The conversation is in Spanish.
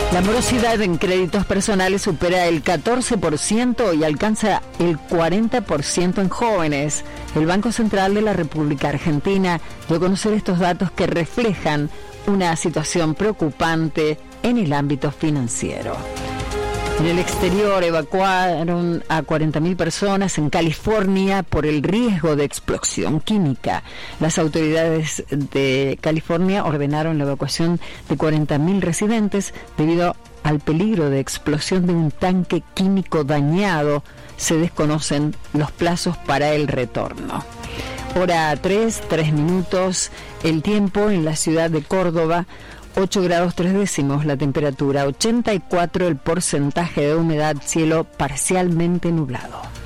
La morosidad en créditos personales supera el 14% y alcanza el 40% en jóvenes. El Banco Central de la República Argentina dio a conocer estos datos que reflejan una situación preocupante en el ámbito financiero. En el exterior evacuaron a 40.000 personas en California por el riesgo de explosión química. Las autoridades de California ordenaron la evacuación de 40.000 residentes debido al peligro de explosión de un tanque químico dañado. Se desconocen los plazos para el retorno. Hora 3 minutos, el tiempo en la ciudad de Córdoba. 8 grados 3 décimos la temperatura, 84 el porcentaje de humedad, cielo parcialmente nublado.